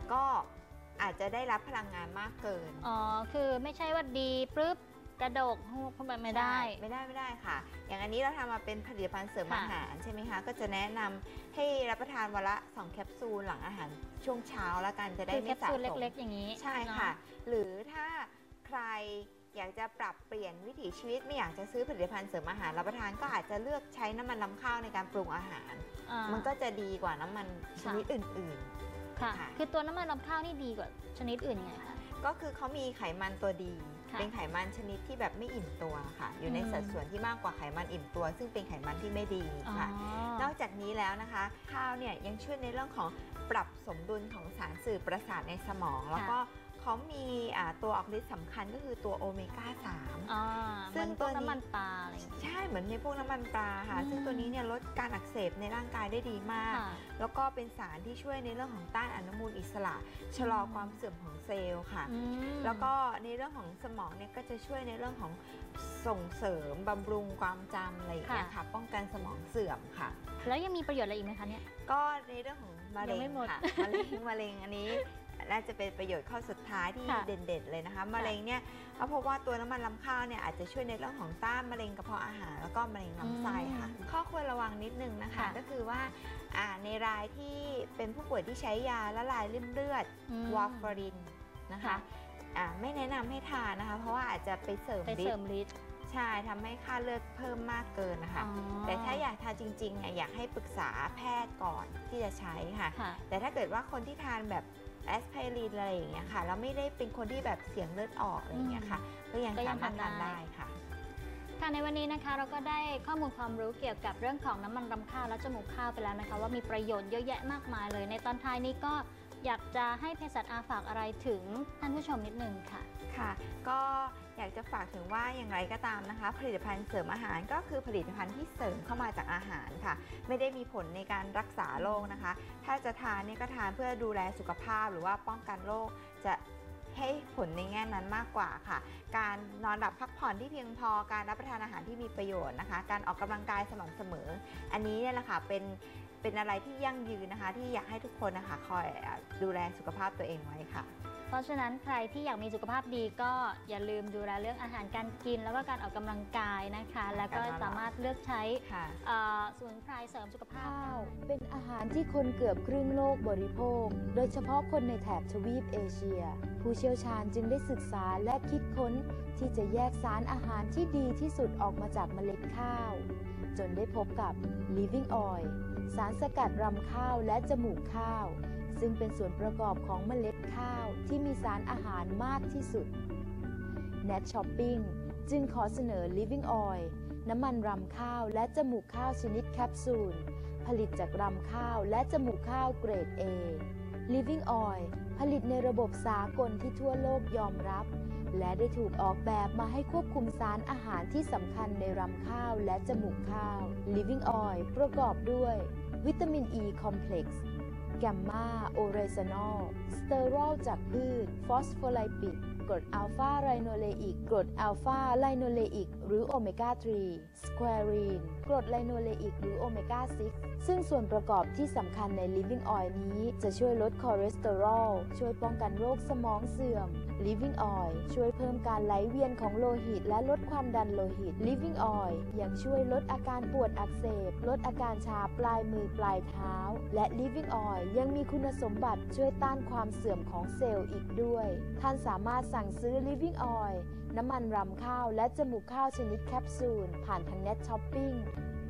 ก็อาจจะได้รับพลังงานมากเกินคือไม่ใช่ว่าดีปึ๊บกระดกเข้าไปไม่ได้ค่ะอย่างอันนี้เราทำมาเป็นผลิตภัณฑ์เสริมอาหารใช่ไหมคะก็จะแนะนำให้รับประทานวันละ2แคปซูลหลังอาหารช่วงเช้าแล้วกันจะได้ไม่สะสมเล็กๆอย่างนี้ใช่ค่ะหรือถ้าใครอยากจะปรับเปลี่ยนวิถีชีวิตไม่อยากจะซื้อผลิตภัณฑ์เสริมอาหารรับประทานก็อาจจะเลือกใช้น้ำมันรำข้าวในการปรุงอาหารมันก็จะดีกว่าน้ำมันชนิดอื่นๆค่ะคือตัวน้ำมันรำข้าวนี่ดีกว่าชนิดอื่นยังไงคะก็คือเขามีไขมันตัวดีเป็นไขมันชนิดที่แบบไม่อิ่มตัวค่ะอยู่ในสัดส่วนที่มากกว่าไขมันอิ่มตัวซึ่งเป็นไขมันที่ไม่ดีค่ะนอกจากนี้แล้วนะคะข้าวเนี่ยยังช่วยในเรื่องของปรับสมดุลของสารสื่อประสาทในสมองแล้วก็เขามีตัวออกฤทธิ์สำคัญก็คือตัวโอเมก้า3 ซึ่งตัวน้ำมันปลาอะไรใช่เหมือนในพวกน้ำมันปลาค่ะซึ่งตัวนี้เนี่ยลดการอักเสบในร่างกายได้ดีมากแล้วก็เป็นสารที่ช่วยในเรื่องของต้านอนุมูลอิสระชะลอความเสื่อมของเซลล์ค่ะแล้วก็ในเรื่องของสมองเนี่ยก็จะช่วยในเรื่องของส่งเสริมบำรุงความจำอะไรอย่างเงี้ยค่ะป้องกันสมองเสื่อมค่ะแล้วยังมีประโยชน์อะไรอีกไหมคะเนี่ยก็ในเรื่องของมะเร็งค่ะมะเร็งอันนี้น่าจะเป็นประโยชน์ข้อสุดท้ายที่เด่นๆเลยนะคะมะเร็งเนี่ยเพราะว่าตัวน้ำมันรำข้าวเนี่ยอาจจะช่วยในเรื่องของต้านมะเร็งกระเพาะอาหารแล้วก็มะเร็งลำไส้ค่ะข้อควรระวังนิดนึงนะคะก็คือว่าในรายที่เป็นผู้ป่วยที่ใช้ยาละลายริ่มเลือดวาฟารินนะคะไม่แนะนำให้ทานนะคะเพราะว่าอาจจะไปเสริมฤทธิ์ใช่ทำให้ค่าเลือดเพิ่มมากเกินนะคะแต่ถ้าอยากทานจริงๆอยากให้ปรึกษาแพทย์ก่อนที่จะใช้ค่ะแต่ถ้าเกิดว่าคนที่ทานแบบแอสไพรินอะไรอย่างเงี้ยค่ะแล้วไม่ได้เป็นคนที่แบบเสียงเลือดออกอะไรอย่างเงี้ยค่ะก็ยังสามารถทานได้ค่ะในวันนี้นะคะเราก็ได้ข้อมูลความรู้เกี่ยวกับเรื่องของน้ำมันรำข้าวและจมูกข้าวไปแล้วนะคะว่ามีประโยชน์เยอะแยะมากมายเลยในตอนท้ายนี้ก็อยากจะให้เภสัชฝากอะไรถึงท่านผู้ชมนิดนึงค่ะค่ะก็อยากจะฝากถึงว่าอย่างไรก็ตามนะคะผลิตภัณฑ์เสริมอาหารก็คือผลิตภัณฑ์ที่เสริมเข้ามาจากอาหารค่ะไม่ได้มีผลในการรักษาโรคนะคะถ้าจะทานเนี่ยก็ทานเพื่อดูแลสุขภาพหรือว่าป้องกันโรคจะให้ผลในแง่นั้นมากกว่าค่ะการนอนหลับพักผ่อนที่เพียงพอการรับประทานอาหารที่มีประโยชน์นะคะการออกกำลังกายสม่ำเสมออันนี้เนี่ยแหละค่ะเป็นอะไรที่ยั่งยืนนะคะที่อยากให้ทุกคนนะคะคอยดูแลสุขภาพตัวเองไว้ค่ะเพราะฉะนั้นใครที่อยากมีสุขภาพดีก็อย่าลืมดูแลเรื่องอาหารการกินแล้วก็การออกกำลังกายนะคะแล้วก็สามารถเลือกใช้สมุนไพรเสริมสุขภาพเป็นอาหารที่คนเกือบครึ่งโลกบริโภคโดยเฉพาะคนในแถบทวีปเอเชียผู้เชี่ยวชาญจึงได้ศึกษาและคิดค้นที่จะแยกสารอาหารที่ดีที่สุดออกมาจากเมล็ดข้าวจนได้พบกับ Living Oil สารสกัดรำข้าวและจมูกข้าวซึ่งเป็นส่วนประกอบของเมล็ดข้าวที่มีสารอาหารมากที่สุด Net Shopping จึงขอเสนอ Living Oil น้ำมันรำข้าวและจมูกข้าวชนิดแคปซูลผลิตจากรำข้าวและจมูกข้าวเกรด A Living Oil ผลิตในระบบสากลที่ทั่วโลกยอมรับและได้ถูกออกแบบมาให้ควบคุมสารอาหารที่สำคัญในรำข้าวและจมูกข้าว Living Oil ประกอบด้วยวิตามิน E Complex แกมมาโอเรซานอลสเตอรอลจากพืชฟอสโฟไลปิดกรดอัลฟาไรโนเลอิกกรดอัลฟาไลโนเลอิกหรือโอเมก้า3สแควรีนกรดไลโนเลอิกหรือโอเมก้า6ซึ่งส่วนประกอบที่สำคัญใน Living Oil นี้จะช่วยลดคอเลสเตอรอลช่วยป้องกันโรคสมองเสื่อม Living Oil ช่วยเพิ่มการไหลเวียนของโลหิตและลดความดันโลหิต Living Oil ยังช่วยลดอาการปวดอักเสบลดอาการชาปลายมือปลายเท้าและ Living Oil ยังมีคุณสมบัติช่วยต้านความเสื่อมของเซลล์อีกด้วยท่านสามารถสั่งซื้อ Living Oil น้ำมันรำข้าวและจมูกข้าวชนิดแคปซูลผ่านทาง Net Shopping